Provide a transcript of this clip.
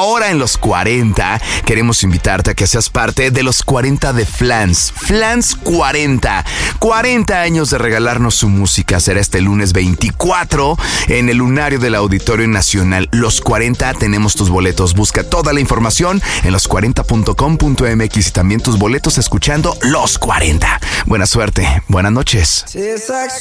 Ahora en los 40 queremos invitarte a que seas parte de los 40 de Flans. Flans 40. 40 años de regalarnos su música. Será este lunes 24 en el Lunario del Auditorio Nacional. Los 40, tenemos tus boletos. Busca toda la información en los40.com.mx y también tus boletos escuchando Los 40. Buena suerte, buenas noches.